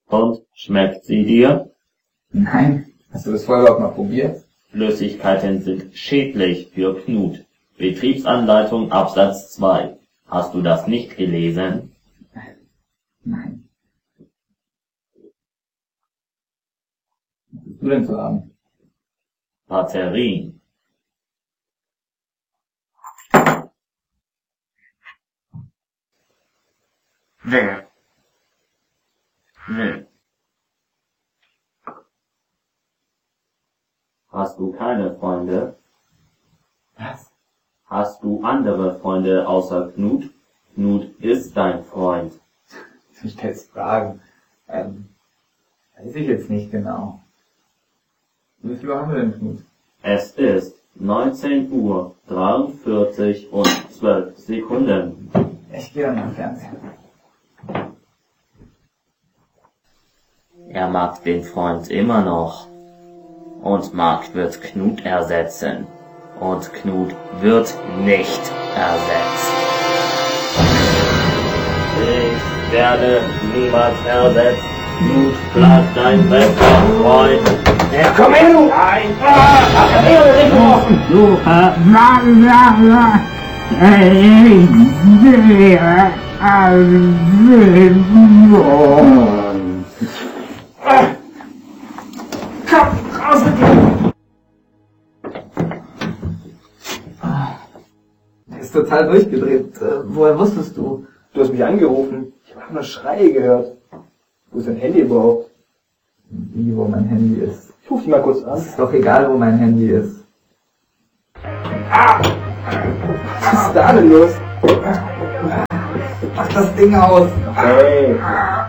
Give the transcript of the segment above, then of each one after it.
Und schmeckt sie dir? Nein. Hast du das vorher überhaupt mal probiert? Flüssigkeiten sind schädlich für Knut. Betriebsanleitung Absatz 2. Hast du das nicht gelesen? Nein. Was willst du denn zu haben? Batterien. Wer? Hast du keine Freunde? Was? Hast du andere Freunde außer Knut? Knut ist dein Freund. Du stellst Fragen. Weiß ich jetzt nicht genau. Wie viel Uhr haben wir denn, Knut? Es ist 19 Uhr 43 und 12 Sekunden. Ich gehe dann am Fernsehen. Er mag den Freund immer noch. Und Mark wird Knut ersetzen. Und Knut wird nicht ersetzt. Ich werde niemals ersetzt. Knut bleibt dein bester Freund. Ja, komm her, du! Nein! Komm her, du bist geworfen! Du, Komm, raus mit dir! Der ist total durchgedreht. Woher wusstest du? Du hast mich angerufen. Ich habe nur Schreie gehört. Wo ist dein Handy überhaupt? Wie, wo mein Handy ist? Ich ruf dich mal kurz an. Es ist doch egal, wo mein Handy ist. Was ist da denn los? Mach das Ding aus! Hey.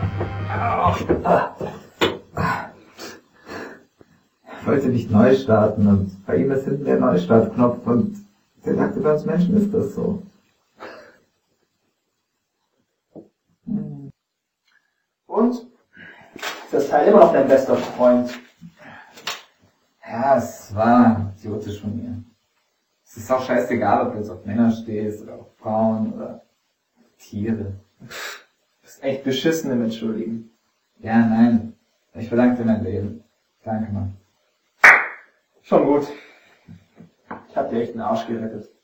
Ich wollte nicht neu starten und bei ihm ist hinten der Neustartknopf und der sagte, bei uns Menschen ist das so. Und? Ist das Teil immer noch dein bester Freund? Ja, es war idiotisch von mir. Es ist auch scheißegal, ob du jetzt auf Männer stehst oder auf Frauen oder Tiere. Du bist echt beschissen im Entschuldigen. Ja, nein. Ich verdanke dir mein Leben. Danke, Mann. Schon gut. Ich hab dir echt den Arsch gerettet.